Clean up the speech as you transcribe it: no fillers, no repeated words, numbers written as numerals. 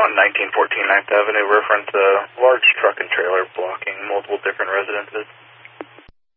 1914 9th Avenue, reference a large truck and trailer blocking multiple different residences.